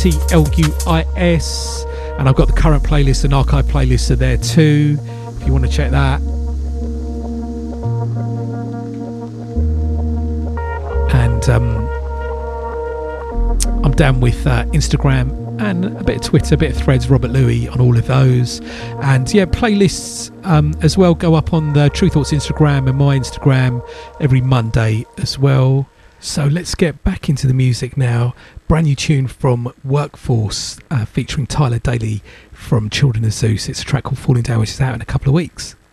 TLUIS, and I've got the current playlist and archive playlists are there too if you want to check that. And I'm down with Instagram and a bit of Twitter, a bit of Threads, Robert Louis on all of those. And yeah, playlists as well go up on the True Thoughts Instagram and my Instagram every Monday as well. So let's get back into the music now. Brand new tune from Workforce featuring Tyler Daly from Children of Zeus. It's a track called Falling Down, which is out in a couple of weeks.